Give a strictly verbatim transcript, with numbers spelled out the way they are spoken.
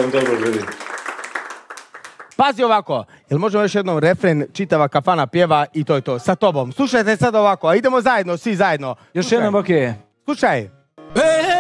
vam dobro želim. Pazi ovako, jel možemo još jednom refren, čitava kafana pjeva i to je to, sa tobom. Slušajte sad ovako, a idemo zajedno, svi zajedno. Još jednom, okej. Slušaj. Okay.